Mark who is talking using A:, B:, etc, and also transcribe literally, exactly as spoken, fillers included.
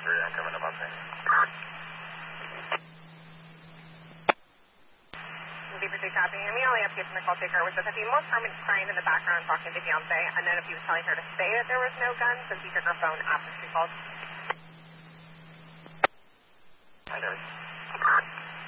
A: three, I'm coming to Monday.
B: Deeper Sea copy. I'm the only update from the call taker was that the female was crying in the background talking to fiance, and then if he was telling her to say that there was no gun, since he took her phone after she called.
A: Hi, Derek.